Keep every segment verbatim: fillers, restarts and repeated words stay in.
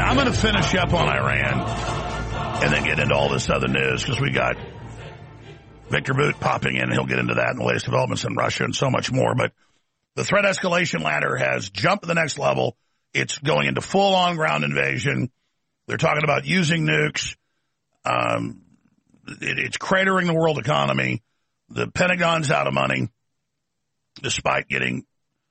I'm going to finish up on Iran and then get into all this other news because we got Victor Boot popping in. He'll get into that and the latest developments in Russia and so much more. But the threat escalation ladder has jumped to the next level. It's going into full-on ground invasion. They're talking about using nukes. Um, it, it's cratering the world economy. The Pentagon's out of money, despite getting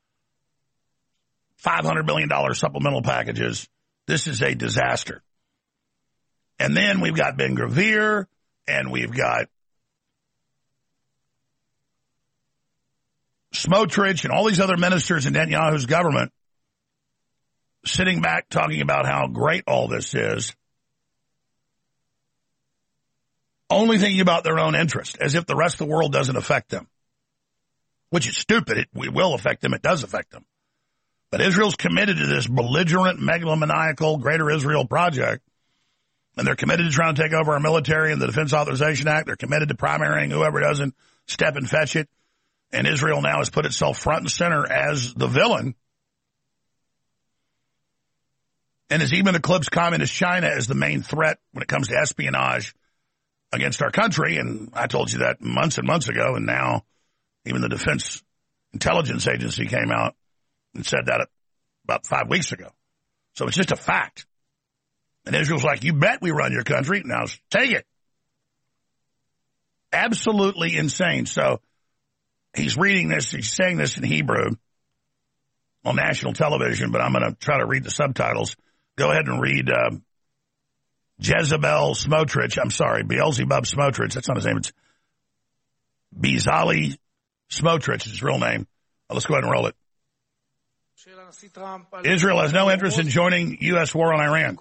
five hundred million dollars supplemental packages. This is a disaster. And then we've got Ben-Gvir, and we've got Smotrich and all these other ministers in Netanyahu's government sitting back talking about how great all this is, only thinking about their own interest, as if the rest of the world doesn't affect them, which is stupid. It, it will affect them. It does affect them. But Israel's committed to this belligerent, megalomaniacal Greater Israel project, and they're committed to trying to take over our military and the Defense Authorization Act. They're committed to primarying whoever doesn't step and fetch it. And Israel now has put itself front and center as the villain and has even eclipsed communist China as the main threat when it comes to espionage against our country. And I told you that months and months ago, and now even the Defense Intelligence Agency came out and said that about five weeks ago. So it's just a fact. And Israel's like, you bet we run your country. Now take it. Absolutely insane. So he's reading this, he's saying this in Hebrew on national television, but I'm going to try to read the subtitles. Go ahead and read uh, Jezebel Smotrich. I'm sorry, Beelzebub Smotrich. That's not his name. It's Bezalel Smotrich, his real name. Well, let's go ahead and roll it. Israel has no interest in joining U S war on Iran.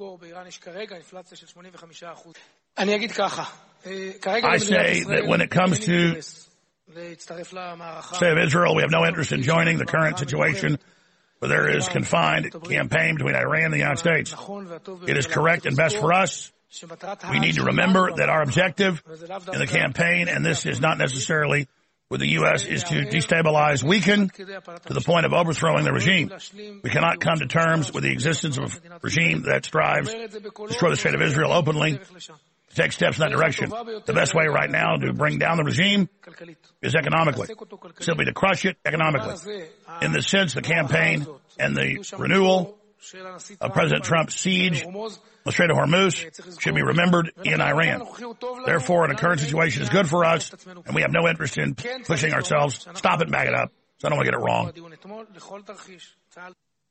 I say that when it comes to say of Israel, we have no interest in joining the current situation where there is confined campaign between Iran and the United States. It is correct and best for us. We need to remember that our objective in the campaign, and this is not necessarily with the U S, is to destabilize, weaken to the point of overthrowing the regime. We cannot come to terms with the existence of a regime that strives to destroy the state of Israel openly, to take steps in that direction. The best way right now to bring down the regime is economically, simply to crush it economically. In this sense, the campaign and the renewal of President Trump's siege the Strait of Hormuz should be remembered in Iran. Therefore, in the current situation is good for us, and we have no interest in pushing ourselves. Stop it and back it up. So I don't want to get it wrong.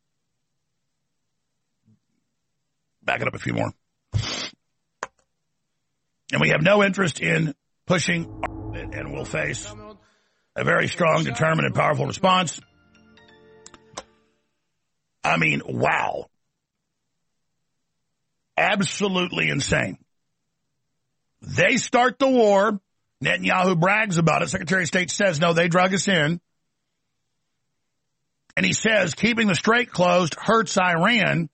Back it up a few more. And we have no interest in pushing, and will face a very strong, determined, and powerful response. I mean, wow. Absolutely insane. They start the war. Netanyahu brags about it. Secretary of State says, no, they drug us in. And he says, keeping the strait closed hurts Iran.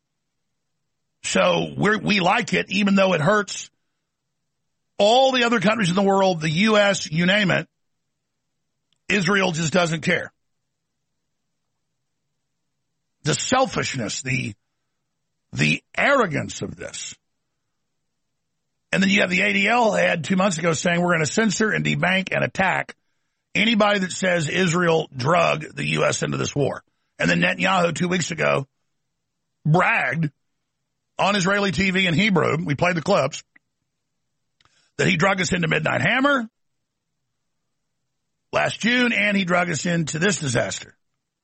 So we're, we like it, even though it hurts all the other countries in the world, the U S, you name it. Israel just doesn't care. The selfishness, the The arrogance of this. And then you have the A D L head two months ago saying we're going to censor and debank and attack anybody that says Israel drugged the U S into this war. And then Netanyahu two weeks ago bragged on Israeli T V in Hebrew, we played the clips, that he drug us into Midnight Hammer last June, and he drug us into this disaster.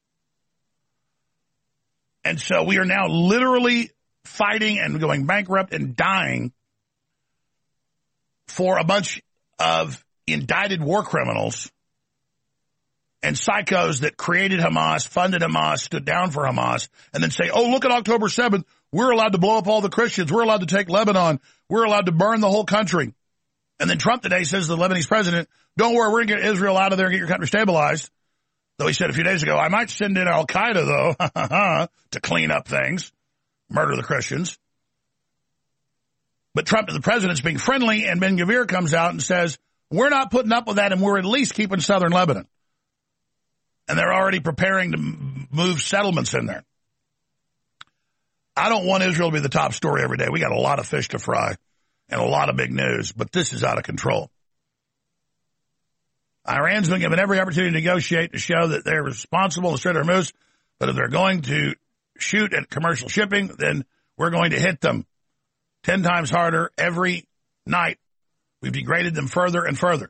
And so we are now literally fighting and going bankrupt and dying for a bunch of indicted war criminals and psychos that created Hamas, funded Hamas, stood down for Hamas, and then say, oh, look at October seventh. We're allowed to blow up all the Christians. We're allowed to take Lebanon. We're allowed to burn the whole country. And then Trump today says to the Lebanese president, don't worry, we're going to get Israel out of there and get your country stabilized. Though he said a few days ago, I might send in Al-Qaeda, though, to clean up things, murder the Christians. But Trump, the president's being friendly, and Ben-Gvir comes out and says, we're not putting up with that, and we're at least keeping southern Lebanon. And they're already preparing to move settlements in there. I don't want Israel to be the top story every day. We got a lot of fish to fry and a lot of big news, but this is out of control. Iran's been given every opportunity to negotiate to show that they're responsible to Strait of Hormuz, but if they're going to shoot at commercial shipping, then we're going to hit them ten times harder every night. We've degraded them further and further.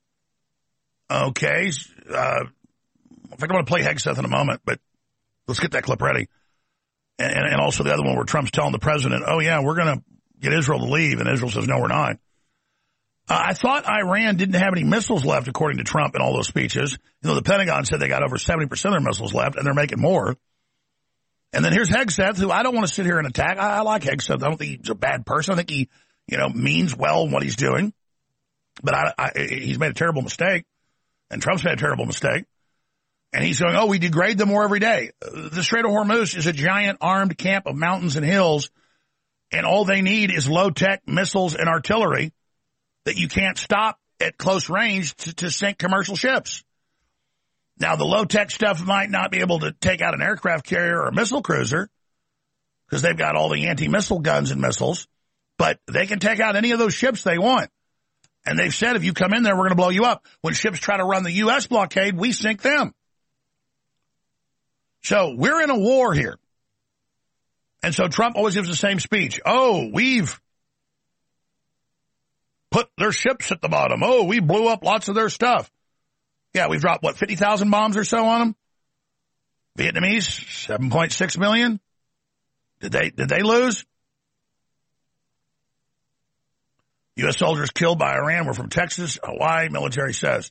Okay. Uh, I think I'm going to play Hegseth in a moment, but let's get that clip ready. And, and also the other one where Trump's telling the president, oh, yeah, we're going to get Israel to leave. And Israel says, no, we're not. Uh, I thought Iran didn't have any missiles left, according to Trump in all those speeches. You know, the Pentagon said they got over seventy percent of their missiles left, and they're making more. And then here's Hegseth, who I don't want to sit here and attack. I, I like Hegseth. I don't think he's a bad person. I think he, you know, means well in what he's doing. But I, I, he's made a terrible mistake, and Trump's made a terrible mistake. And he's going, oh, we degrade them more every day. The Strait of Hormuz is a giant armed camp of mountains and hills, and all they need is low-tech missiles and artillery that you can't stop at close range to, to sink commercial ships. Now, the low-tech stuff might not be able to take out an aircraft carrier or a missile cruiser because they've got all the anti-missile guns and missiles, but they can take out any of those ships they want. And they've said, if you come in there, we're going to blow you up. When ships try to run the U S blockade, we sink them. So we're in a war here. And so Trump always gives the same speech. Oh, we've put their ships at the bottom. Oh, we blew up lots of their stuff. Yeah, we've dropped, what, fifty thousand bombs or so on them? Vietnamese, seven point six million. Did they, did they lose? U S soldiers killed by Iran were from Texas, Hawaii, military says.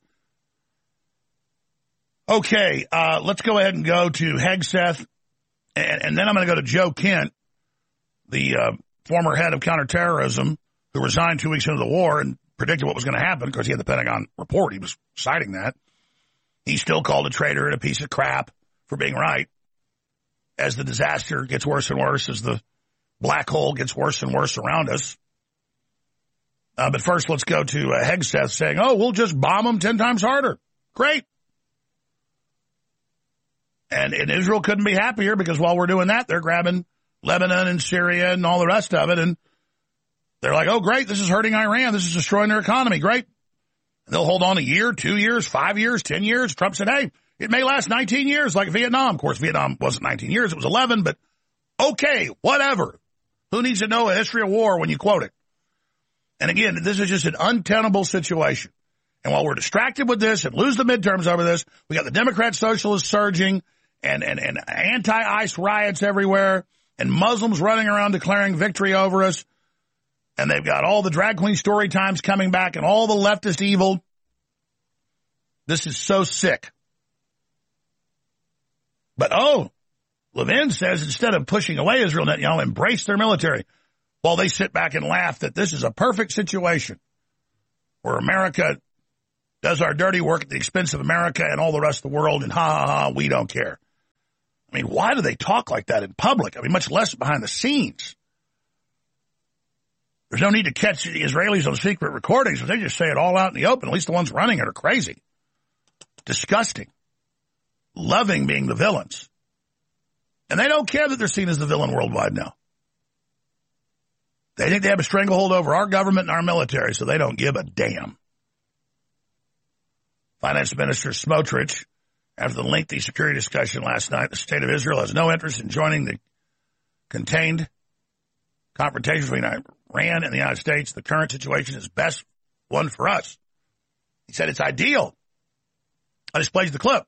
Okay, uh, let's go ahead and go to Hegseth, and, and then I'm going to go to Joe Kent, the uh, former head of counterterrorism, who resigned two weeks into the war and predicted what was going to happen because he had the Pentagon report. He was citing that. He's still called a traitor and a piece of crap for being right as the disaster gets worse and worse, as the black hole gets worse and worse around us. Uh, but first, let's go to uh, Hegseth saying, oh, we'll just bomb them ten times harder. Great. And, and Israel couldn't be happier because while we're doing that, they're grabbing Lebanon and Syria and all the rest of it. And they're like, oh, great, this is hurting Iran. This is destroying their economy. Great. And they'll hold on a year, two years, five years, ten years. Trump said, hey, it may last nineteen years like Vietnam. Of course, Vietnam wasn't nineteen years. It was eleven. But okay, whatever. Who needs to know a history of war when you quote it? And again, this is just an untenable situation. And while we're distracted with this and lose the midterms over this, we got the Democrat socialists surging and, and, and anti-ICE riots everywhere and Muslims running around declaring victory over us. And they've got all the drag queen story times coming back and all the leftist evil. This is so sick. But, oh, Levin says instead of pushing away Israel, Netanyahu embrace their military. While they sit back and laugh that this is a perfect situation where America does our dirty work at the expense of America and all the rest of the world, and ha, ha, ha, we don't care. I mean, why do they talk like that in public? I mean, much less behind the scenes. There's no need to catch the Israelis on secret recordings, but they just say it all out in the open. At least the ones running it are crazy. Disgusting. Loving being the villains. And they don't care that they're seen as the villain worldwide now. They think they have a stranglehold over our government and our military, so they don't give a damn. Finance Minister Smotrich, after the lengthy security discussion last night, the state of Israel has no interest in joining the contained confrontation between Iran and the United States. The current situation is best one for us. He said it's ideal. I just played the clip.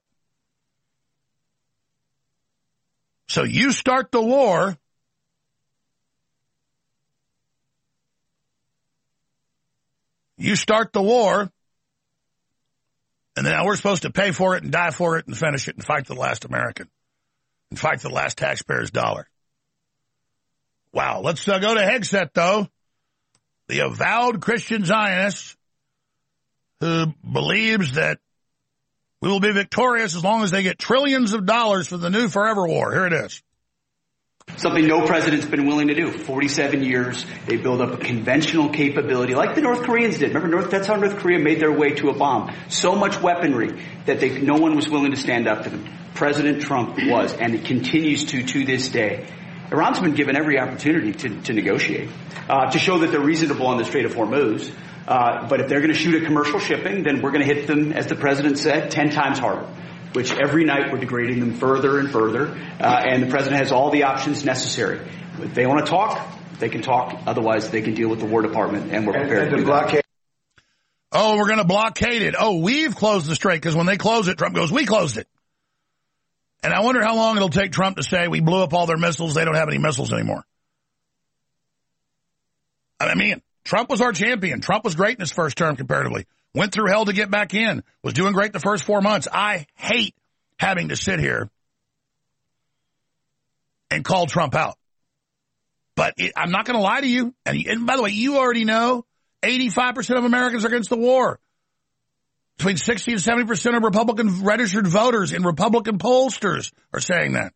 So you start the war. You start the war, and then now we're supposed to pay for it and die for it and finish it and fight to the last American and fight to the last taxpayer's dollar. Wow. Let's uh, go to Hegseth, though, the avowed Christian Zionist who believes that we will be victorious as long as they get trillions of dollars for the new forever war. Here it is. Something no president's been willing to do. forty-seven years, they build up a conventional capability like the North Koreans did. Remember, North, that's how North Korea made their way to a bomb. So much weaponry that they, no one was willing to stand up to them. President Trump was, and it continues to to this day. Iran's been given every opportunity to, to negotiate, uh, to show that they're reasonable on the Strait of Hormuz. Uh, but if they're going to shoot at commercial shipping, then we're going to hit them, as the president said, ten times harder, which every night we're degrading them further and further. Uh, and the president has all the options necessary. If they want to talk, they can talk. Otherwise, they can deal with the War Department, and we're prepared and, and to do blockade. Oh, we're going to blockade it. Oh, we've closed the strait, because when they close it, Trump goes, we closed it. And I wonder how long it'll take Trump to say we blew up all their missiles. They don't have any missiles anymore. I mean, Trump was our champion. Trump was great in his first term comparatively. Went through hell to get back in. Was doing great the first four months. I hate having to sit here and call Trump out. But it, I'm not going to lie to you. And, and by the way, you already know eighty-five percent of Americans are against the war. Between sixty and seventy percent of Republican registered voters and Republican pollsters are saying that.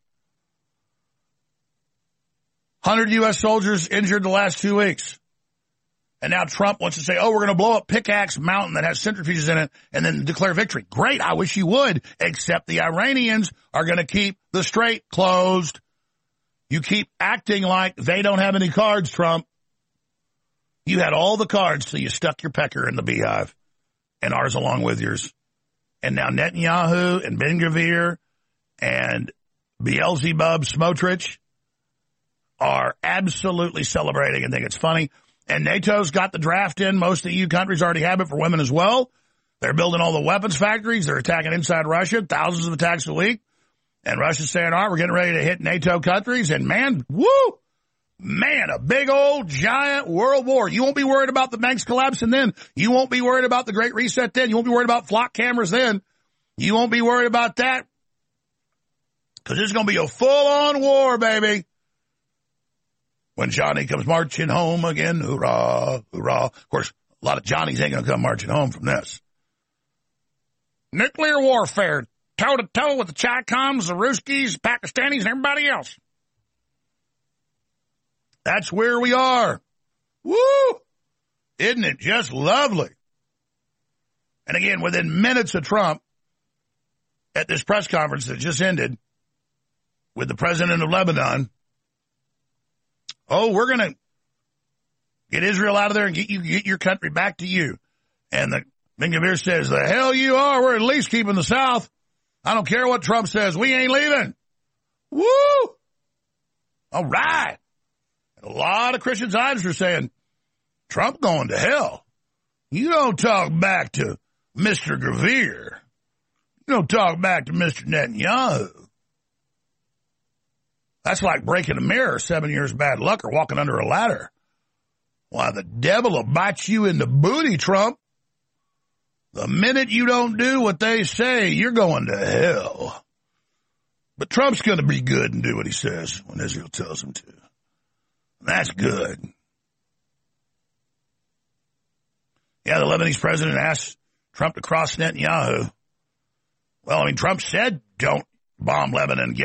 one hundred U S soldiers injured the last two weeks. And now Trump wants to say, oh, we're going to blow up Pickaxe Mountain that has centrifuges in it and then declare victory. Great, I wish you would, except the Iranians are going to keep the strait closed. You keep acting like they don't have any cards, Trump. You had all the cards till you stuck your pecker in the beehive, and ours along with yours. And now Netanyahu and Ben-Gvir and Beelzebub Smotrich are absolutely celebrating and think it's funny. And NATO's got the draft in. Most of the E U countries already have it for women as well. They're building all the weapons factories. They're attacking inside Russia, thousands of attacks a week. And Russia's saying, all right, we're getting ready to hit NATO countries. And man, woo, man, a big old giant world war. You won't be worried about the banks collapsing then. You won't be worried about the Great Reset then. You won't be worried about flock cameras then. You won't be worried about that. Because it's going to be a full-on war, baby. When Johnny comes marching home again, hoorah, hoorah. Of course, a lot of Johnnies ain't going to come marching home from this. Nuclear warfare, toe-to-toe with the Chi-Coms, the Ruskies, Pakistanis, and everybody else. That's where we are. Woo! Isn't it just lovely? And again, within minutes of Trump, at this press conference that just ended with the president of Lebanon, oh, we're going to get Israel out of there and get you get your country back to you. And the Ben-Gvir says, the hell you are. We're at least keeping the South. I don't care what Trump says. We ain't leaving. Woo! All right. And a lot of Christian Zionists are saying, Trump going to hell. You don't talk back to Mister Gvir. You don't talk back to Mister Netanyahu. That's like breaking a mirror, seven years bad luck, or walking under a ladder. Why, the devil will bite you in the booty, Trump. The minute you don't do what they say, you're going to hell. But Trump's going to be good and do what he says when Israel tells him to. That's good. Yeah, the Lebanese president asked Trump to cross Netanyahu. Well, I mean, Trump said don't bomb Lebanon. Get